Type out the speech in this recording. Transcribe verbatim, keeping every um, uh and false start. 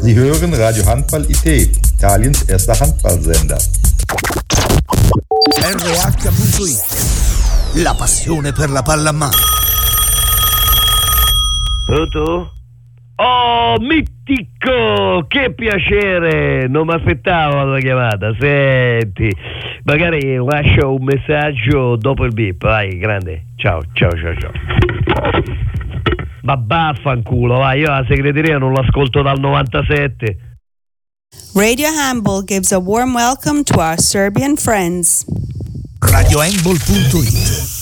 Sie hören Radio Handball I T, Italiens erster Handballsender. R H punto it, la passione per la pallamano. Pronto? Oh, mitico, che piacere, non mi aspettavo la chiamata. Senti, magari lascio un messaggio dopo il beep. Vai, grande, ciao, ciao, ciao, ciao. Ma vaffanculo, vai, io la segreteria non l'ascolto dal novantasette. Radio Handball gives a warm welcome to our Serbian friends. Radio Handball punto it